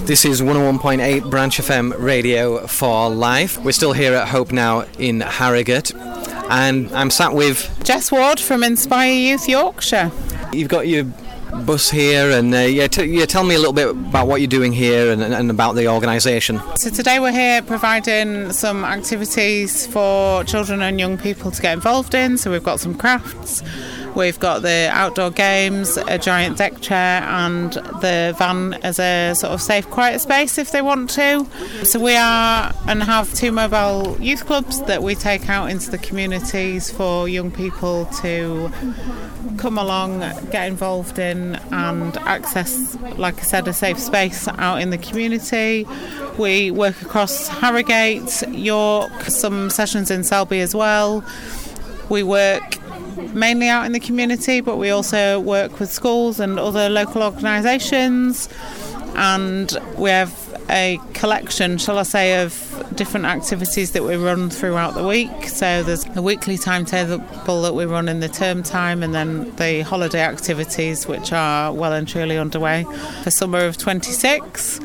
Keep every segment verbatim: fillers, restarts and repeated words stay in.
This is one oh one point eight Branch F M Radio for Life. We're still here at Hope Now in Harrogate, and I'm sat with Jess Ward from Inspire Youth Yorkshire. You've got your bus here, and uh, yeah, t- yeah, tell me a little bit about what you're doing here and, and about the organisation. So today we're here providing some activities for children and young people to get involved in. So we've got some crafts, we've got the outdoor games, a giant deck chair, and the van as a sort of safe, quiet space if they want to. So we are and have two mobile youth clubs that we take out into the communities for young people to come along, get involved in and access, like I said, a safe space out in the community. We work across Harrogate, York, some sessions in Selby as well. We work mainly out in the community, but we also work with schools and other local organisations, and we have a collection, shall I say, of different activities that we run throughout the week. So there's a weekly timetable that we run in the term time, and then the holiday activities, which are well and truly underway for summer of twenty-six.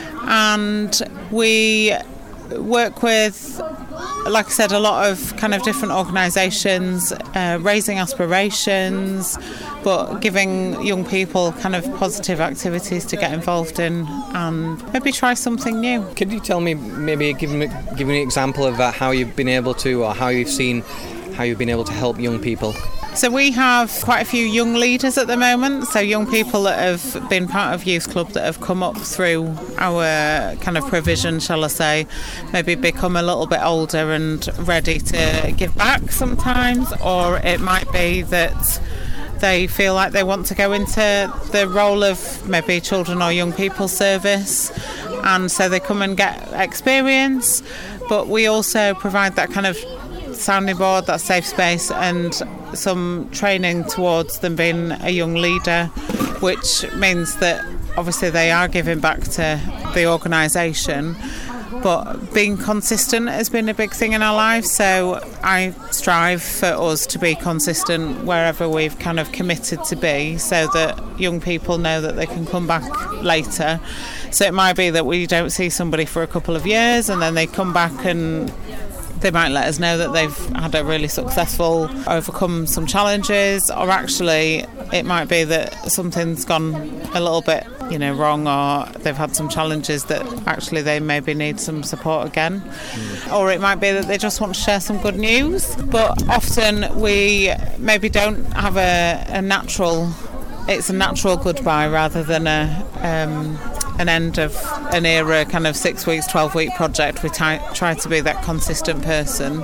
And we work with, like I said, a lot of kind of different organisations, uh, raising aspirations, but giving young people kind of positive activities to get involved in and maybe try something new. Could you tell me, maybe give me, give me an example of uh, how you've been able to, or how you've seen, how you've been able to help young people? So we have quite a few young leaders at the moment, so young people that have been part of Youth Club that have come up through our kind of provision, shall I say, maybe become a little bit older and ready to give back sometimes, or it might be that they feel like they want to go into the role of maybe children or young people service, and so they come and get experience. But we also provide that kind of sounding board, that safe space, and some training towards them being a young leader, which means that obviously they are giving back to the organisation. But being consistent has been a big thing in our lives, so I strive for us to be consistent wherever we've kind of committed to be, so that young people know that they can come back later. So it might be that we don't see somebody for a couple of years, and then they come back and they might let us know that they've had a really successful, overcome some challenges, or actually it might be that something's gone a little bit, you know, wrong, or they've had some challenges that actually they maybe need some support again. Mm. Or it might be that they just want to share some good news. But often we maybe don't have a, a natural, it's a natural goodbye rather than a um, an end of an era, kind of six weeks, twelve week project. We t- try to be that consistent person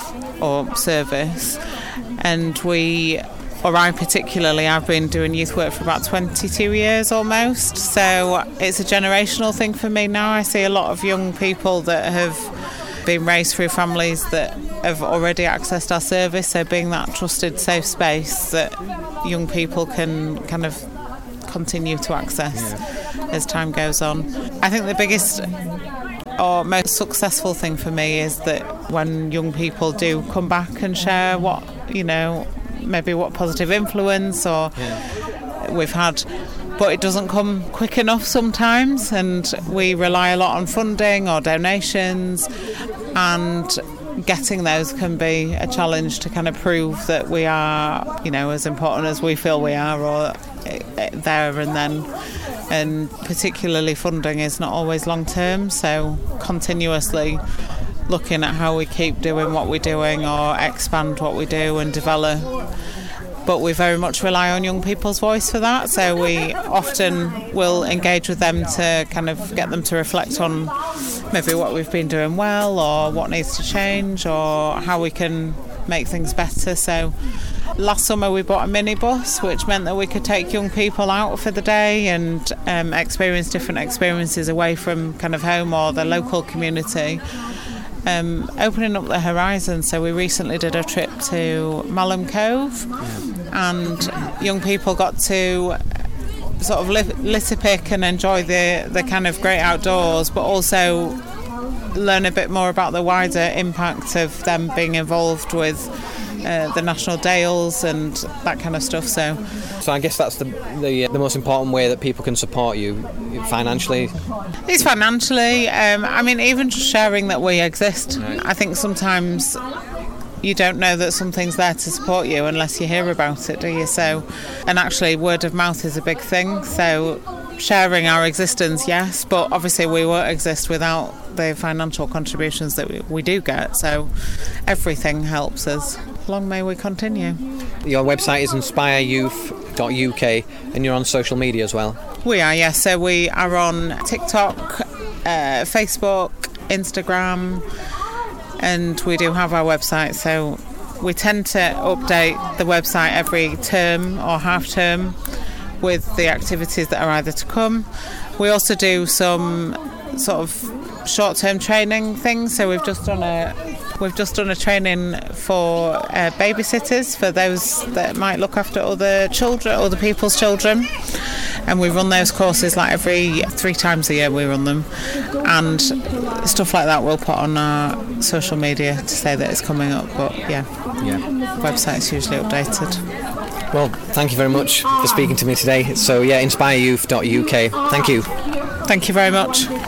or service. And we, or I particularly, I've been doing youth work for about twenty-two years almost. So it's a generational thing for me now. I see a lot of young people that have been raised through families that have already accessed our service. So being that trusted, safe space that young people can kind of continue to access yeah. as time goes on. I think the biggest or most successful thing for me is that when young people do come back and share what, you know, maybe what positive influence or yeah. we've had, but it doesn't come quick enough sometimes, and we rely a lot on funding or donations, and getting those can be a challenge to kind of prove that we are, you know, as important as we feel we are, or there and then. And particularly funding is not always long term, so continuously looking at how we keep doing what we're doing or expand what we do and develop. But we very much rely on young people's voice for that, so we often will engage with them to kind of get them to reflect on maybe what we've been doing well, or what needs to change, or how we can make things better. So last summer we bought a minibus, which meant that we could take young people out for the day and um, experience different experiences away from kind of home or the local community. Um, opening up the horizon. So we recently did a trip to Malham Cove, and young people got to sort of lit- litter pick and enjoy the, the kind of great outdoors, but also learn a bit more about the wider impact of them being involved with uh, the National Dales and that kind of stuff. So, so I guess that's the, the the most important way that people can support you financially. It's financially. Um, I mean, even just sharing that we exist. Right. I think sometimes you don't know that something's there to support you unless you hear about it, do you? So, and actually, word of mouth is a big thing. So, sharing our existence, yes, but obviously we won't exist without the financial contributions that we, we do get. So, everything helps us. Long may we continue. Your website is inspire youth dot U K, and you're on social media as well. We are, yes. So we are on TikTok, uh, Facebook, Instagram, and we do have our website. So we tend to update the website every term or half term with the activities that are either to come. We also do some sort of short-term training things. So we've just done a we've just done a training for uh, babysitters, for those that might look after other children, other people's children. And we run those courses like every three times a year. We run them, and stuff like that we'll put on our social media to say that it's coming up. But yeah, yeah, website's usually updated. Well, thank you very much for speaking to me today. So yeah, inspire youth dot U K. Thank you. Thank you very much.